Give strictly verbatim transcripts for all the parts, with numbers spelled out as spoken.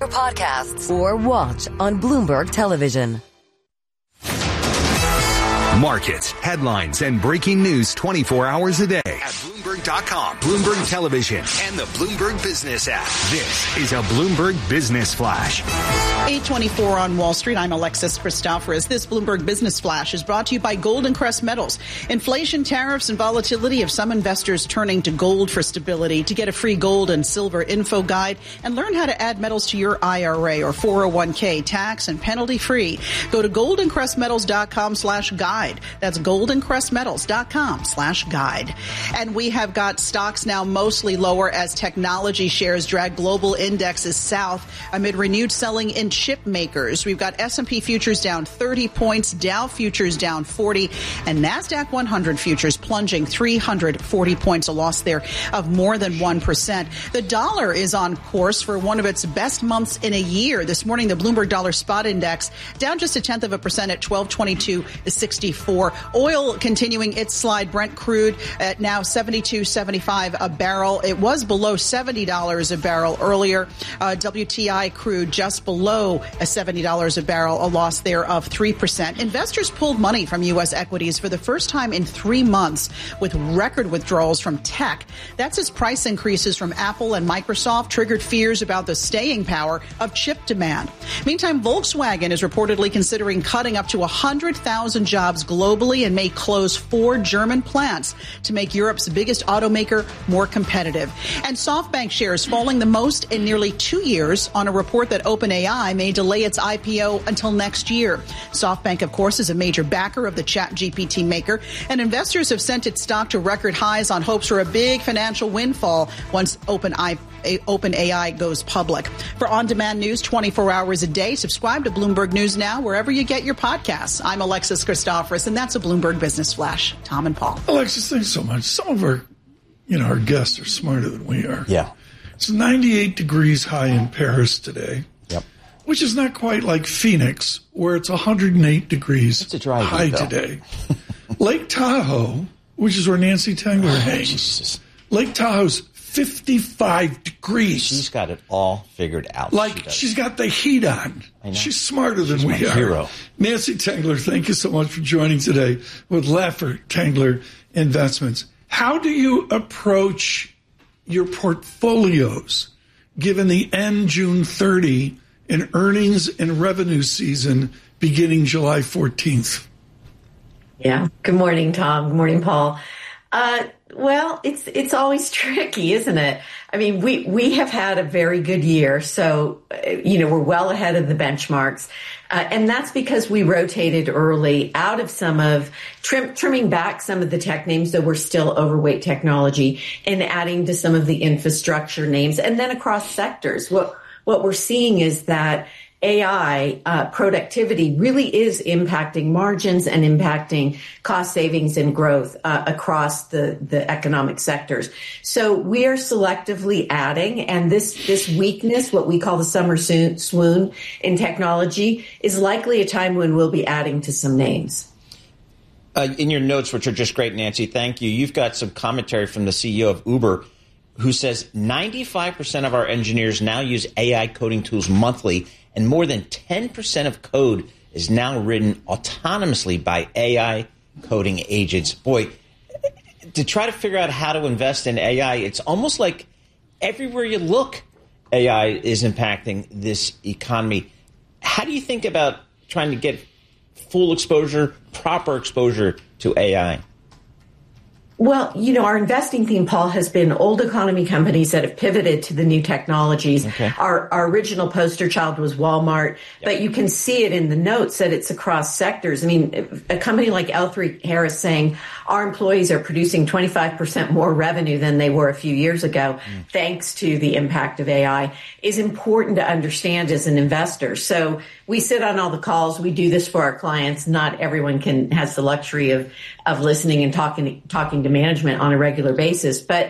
podcasts or watch on Bloomberg Television. Markets, headlines, and breaking news twenty-four hours a day at Bloomberg dot com, Bloomberg Television, and the Bloomberg Business app. This is a Bloomberg Business Flash. eight twenty-four on Wall Street. I'm Alexis Christoforous. This Bloomberg Business Flash is brought to you by Golden Crest Metals. Inflation, tariffs, and volatility have some investors turning to gold for stability. To get a free gold and silver info guide and learn how to add metals to your I R A or four oh one k tax and penalty free, go to golden crest metals dot com slash guide. That's golden crest metals dot com slash guide. And we have got stocks now mostly lower as technology shares drag global indexes south amid renewed selling in chip makers. We've got S and P futures down thirty points, Dow futures down forty, and NASDAQ one hundred futures plunging three hundred forty points, a loss there of more than one percent. The dollar is on course for one of its best months in a year. This morning, the Bloomberg Dollar Spot Index down just a tenth of a percent at twelve twenty-two sixty-four. Oil continuing its slide. Brent crude at now seventy-two seventy-five a barrel. It was below seventy dollars a barrel earlier. Uh, W T I crude just below a seventy dollars a barrel, a loss there of three percent. Investors pulled money from U S equities for the first time in three months with record withdrawals from tech. That's as price increases from Apple and Microsoft triggered fears about the staying power of chip demand. Meantime, Volkswagen is reportedly considering cutting up to one hundred thousand jobs globally and may close four German plants to make Europe's biggest automaker more competitive. And SoftBank shares falling the most in nearly two years on a report that OpenAI may delay its I P O until next year. SoftBank, of course, is a major backer of the ChatGPT maker, and investors have sent its stock to record highs on hopes for a big financial windfall once OpenAI OpenAI goes public. For on-demand news twenty-four hours a day, subscribe to Bloomberg News Now wherever you get your podcasts. I'm Alexis Christoforous, and that's a Bloomberg Business Flash. Tom and Paul. Alexis, thanks so much. Some of our, you know, our guests are smarter than we are. Yeah. It's ninety-eight degrees high in Paris today. Yep. Which is not quite like Phoenix, where it's one hundred eight degrees it's a dry high heat, today. Lake Tahoe, which is where Nancy Tengler oh, hangs. Jesus. Lake Tahoe's fifty-five degrees. She's got it all figured out. Like, she she's got the heat on. I know. She's smarter than she's we my are. Hero. Nancy Tengler, thank you so much for joining today with Laffer Tengler Investments. How do you approach your portfolios given the end June thirtieth and earnings and revenue season beginning July fourteenth? Yeah. Good morning, Tom. Good morning, Paul. Uh, well, it's it's always tricky, isn't it? I mean, we, we have had a very good year. So, you know, we're well ahead of the benchmarks. Uh, and that's because we rotated early out of some of trim, trimming back some of the tech names that were still overweight technology and adding to some of the infrastructure names. And then across sectors, what what we're seeing is that A I uh, productivity really is impacting margins and impacting cost savings and growth uh, across the, the economic sectors. So we are selectively adding, and this, this weakness, what we call the summer swoon in technology, is likely a time when we'll be adding to some names. Uh, in your notes, which are just great, Nancy, thank you. You've got some commentary from the C E O of Uber, who says ninety-five percent of our engineers now use A I coding tools monthly, and more than ten percent of code is now written autonomously by A I coding agents. Boy, to try to figure out how to invest in A I, it's almost like everywhere you look, A I is impacting this economy. How do you think about trying to get full exposure, proper exposure to A I? Well, you know, our investing theme, Paul, has been old economy companies that have pivoted to the new technologies. Okay. Our, our original poster child was Walmart, Yep. but you can see it in the notes that it's across sectors. I mean, a company like L three Harris saying our employees are producing twenty-five percent more revenue than they were a few years ago, mm. thanks to the impact of A I, is important to understand as an investor. So we sit on all the calls. We do this for our clients. Not everyone can has the luxury of, of listening and talking, talking to management on a regular basis. But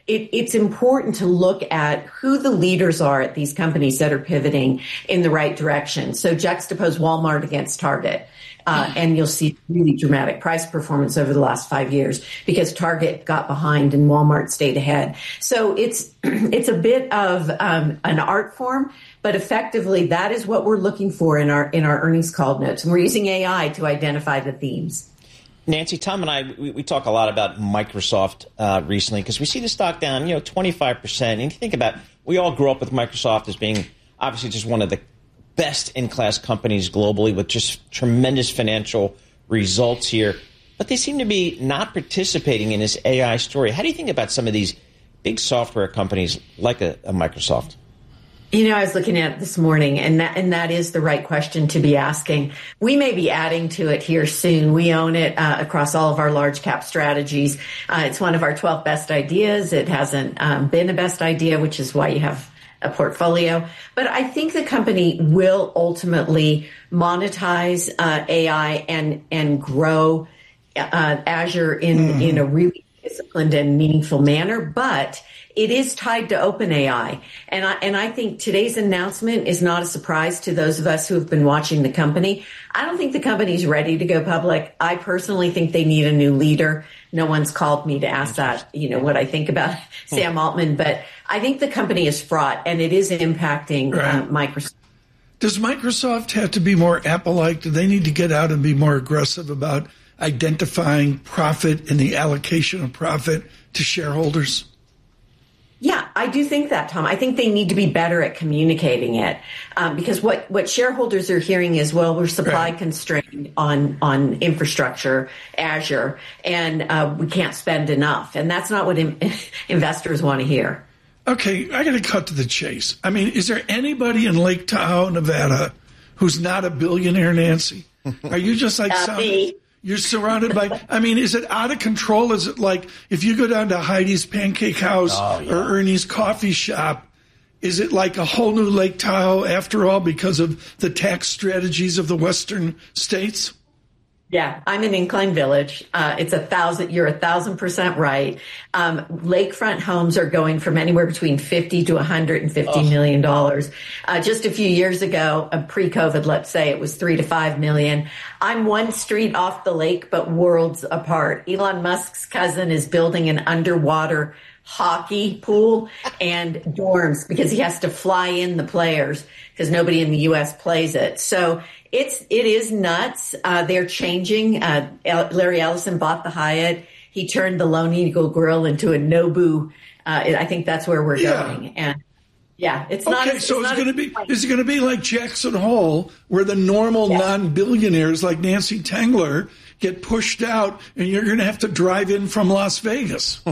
it, it's important to look at who the leaders are at these companies that are pivoting in the right direction. So juxtapose Walmart against Target. Uh, and you'll see really dramatic price performance over the last five years because Target got behind and Walmart stayed ahead. So it's it's a bit of um, an art form, but effectively that is what we're looking for in our in our earnings call notes, and we're using A I to identify the themes. Nancy, Tom and I, we, we talk a lot about Microsoft uh, recently because we see the stock down, you know, twenty-five percent. And you think about, we all grew up with Microsoft as being obviously just one of the best in-class companies globally with just tremendous financial results here. But they seem to be not participating in this A I story. How do you think about some of these big software companies like a, a Microsoft? You know, I was looking at it this morning, and that and that is the right question to be asking. We may be adding to it here soon. We own it uh, across all of our large cap strategies. Uh, it's one of our twelve best ideas. It hasn't um, been a best idea, which is why you have a portfolio. But I think the company will ultimately monetize uh, A I and and grow uh, Azure in mm. in a really disciplined and meaningful manner. But it is tied to OpenAI. And I, and I think today's announcement is not a surprise to those of us who have been watching the company. I don't think the company's ready to go public. I personally think they need a new leader. No one's called me to ask that, you know, what I think about Sam Altman, but I think the company is fraught and it is impacting right. uh, Microsoft. Does Microsoft have to be more Apple-like? Do they need to get out and be more aggressive about identifying profit and the allocation of profit to shareholders? Yeah, I do think that, Tom. I think they need to be better at communicating it um, because what, what shareholders are hearing is, well, we're supply right. constrained on, on infrastructure, Azure, and uh, we can't spend enough. And that's not what in, investors want to hear. Okay, I got to cut to the chase. I mean, is there anybody in Lake Tahoe, Nevada, who's not a billionaire, Nancy? Are you just like uh, some... me. You're surrounded by, I mean, is it out of control? Is it like if you go down to Heidi's Pancake House oh, yeah. or Ernie's Coffee Shop, is it like a whole new Lake Tahoe after all because of the tax strategies of the Western states? Yeah, I'm in Incline Village. Uh, it's a thousand, you're a thousand percent right. Um, lakefront homes are going from anywhere between fifty to one hundred fifty oh. million dollars. Uh, just a few years ago, uh, pre-COVID, let's say it was three to five million. I'm one street off the lake, but worlds apart. Elon Musk's cousin is building an underwater hockey pool and dorms because he has to fly in the players because nobody in the U S plays it. So it's, it is nuts. Uh, they're changing. Uh, Larry Ellison bought the Hyatt. He turned the Lone Eagle Grill into a Nobu. Uh, I think that's where we're yeah. going. And yeah, it's not. Okay, so it's, it's going to be, is it going to be like Jackson Hole where the normal yeah. non-billionaires like Nancy Tengler get pushed out and you're going to have to drive in from Las Vegas?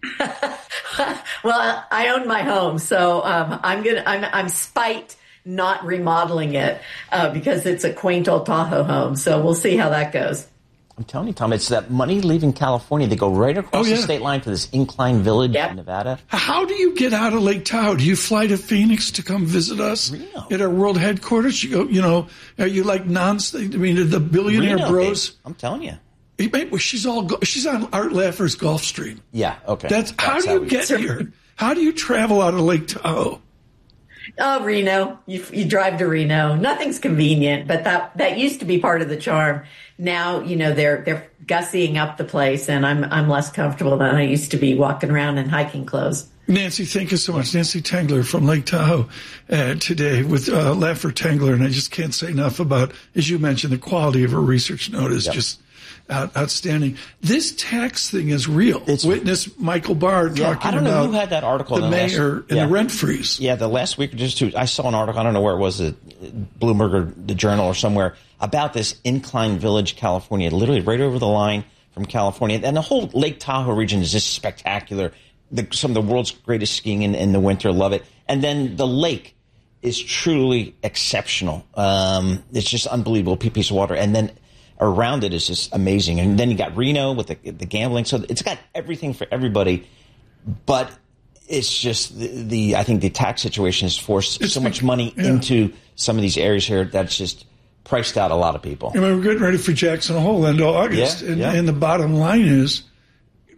Well, I own my home, so um, I'm gonna. I'm, I'm spite not remodeling it uh, because it's a quaint old Tahoe home. So we'll see how that goes. I'm telling you, Tom, it's that money leaving California. They go right across oh, yeah. the state line to this Incline Village yep. in Nevada. How do you get out of Lake Tahoe? Do you fly to Phoenix to come visit us Reno. At our world headquarters? You go. You know, are you like non? I mean, the billionaire Reno, bros. Babe. I'm telling you. She's all. She's on Art Laffer's Gulfstream. Yeah. Okay. That's, That's how do you get here? How do you travel out of Lake Tahoe? Oh, Reno. You, you drive to Reno. Nothing's convenient, but that that used to be part of the charm. Now, you know, they're they're gussying up the place, and I'm I'm less comfortable than I used to be walking around in hiking clothes. Nancy, thank you so much. Nancy Tengler from Lake Tahoe uh, today with uh, Laffer Tengler, and I just can't say enough about, as you mentioned, the quality of her research note is yep. just out, outstanding. This tax thing is real. It's, Witness Michael Barr yeah, talking I don't know about who had that article the in the mayor last, and yeah. the rent freeze. Yeah, the last week or just two, I saw an article, I don't know where it was, the Bloomberg or the Journal or somewhere, about this Incline Village, California, literally right over the line from California. And the whole Lake Tahoe region is just spectacular. The, some of the world's greatest skiing in, in the winter, love it. And then the lake is truly exceptional. Um, it's just unbelievable piece of water. And then around it is just amazing. And then you got Reno with the, the gambling. So it's got everything for everybody. But it's just the, the I think the tax situation has forced it's so much money yeah. into some of these areas here that's just priced out a lot of people. I mean, we're getting ready for Jackson Hole end of August. Yeah, and, yeah. and the bottom line is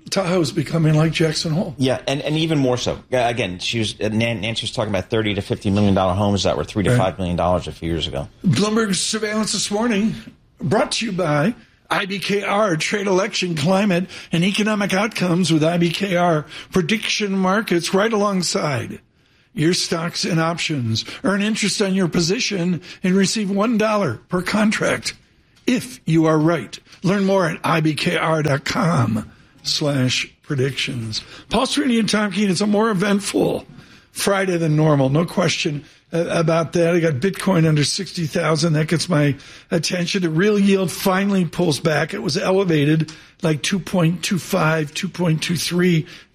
Tahoe's becoming like Jackson Hole. Yeah, and, and even more so. Again, she was Nancy was talking about thirty to fifty million dollar homes that were three to five million dollars a few years ago. Bloomberg Surveillance this morning, brought to you by I B K R, Trade, Election, Climate, and Economic Outcomes with I B K R Prediction Markets right alongside your stocks and options. Earn interest on your position and receive one dollar per contract if you are right. Learn more at I B K R dot com slash predictions. Paul Srini and Tom Keene, it's a more eventful Friday than normal. No question about that. I got Bitcoin under sixty thousand. That gets my attention. The real yield finally pulls back. It was elevated like two point two five, two point two three